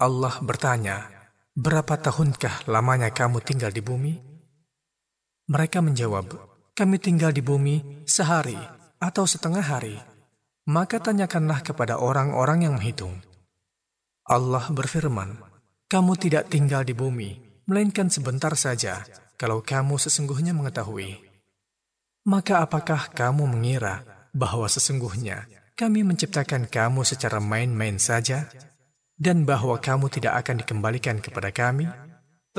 Allah bertanya, "Berapa tahunkah lamanya kamu tinggal di bumi?" Mereka menjawab, "Kami tinggal di bumi sehari atau setengah hari." Maka tanyakanlah kepada orang-orang yang menghitung. Allah berfirman, "Kamu tidak tinggal di bumi, melainkan sebentar saja, kalau kamu sesungguhnya mengetahui. Maka apakah kamu mengira bahwa sesungguhnya kami menciptakan kamu secara main-main saja, dan bahwa kamu tidak akan dikembalikan kepada kami?"